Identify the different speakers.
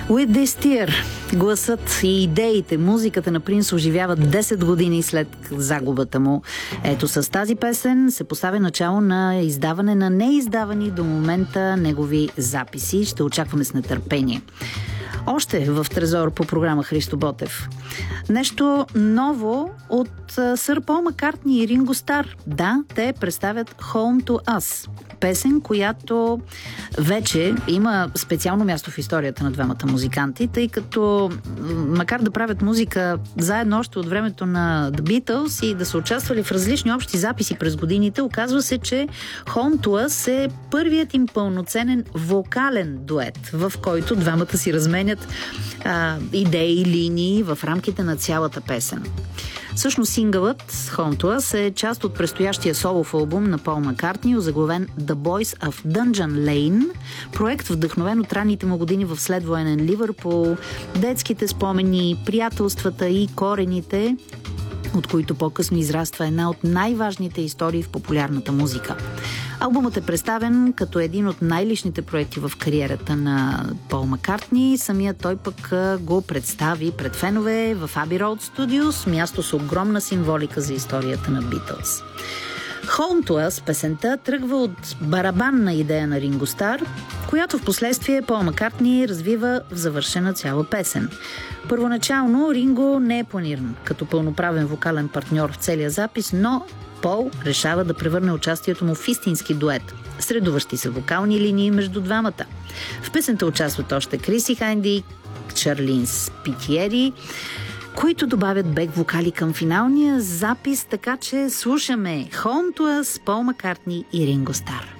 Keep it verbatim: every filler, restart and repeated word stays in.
Speaker 1: With this tear, гласът и идеите, музиката на Принс оживяват десет години след загубата му. Ето с тази песен се поставя начало на издаване на неиздавани до момента негови записи. Ще очакваме с нетърпение. Още в Трезор по програма Христо Ботев. Нещо ново от сър Пол Маккартни и Ринго Стар. Да, те представят Home to Us. Песен, която вече има специално място в историята на двамата музиканти, тъй като макар да правят музика заедно още от времето на The Beatles и да са участвали в различни общи записи през годините, оказва се, че Home to Us е първият им пълноценен вокален дует, в който двамата си разменят а, идеи, линии в рамките на цялата песен. Всъщност сингълът Home to Us е част от предстоящия солов албум на Пол Маккартни, озаглавен The Boys of Dungeon Lane, проект вдъхновен от ранните му години в следвоенен Ливърпул, детските спомени, приятелствата и корените, от които по-късно израства една от най-важните истории в популярната музика. Албумът е представен като един от най-личните проекти в кариерата на Пол Маккартни. Самият той пък го представи пред фенове в Abbey Road Studios, място с огромна символика за историята на Beatles. Home to Us, песента, тръгва от барабанна идея на Ринго Стар, която в последствие Пол Маккартни развива в завършена цяла песен. Първоначално Ринго не е планиран като пълноправен вокален партньор в целия запис, но Пол решава да превърне участието му в истински дует, средуващи се вокални линии между двамата. В песента участват още Криси Хайнди, Чарлин Спитиери, които добавят бек вокали към финалния запис, така че слушаме Home to Us, Пол Маккартни и Ринго Стар.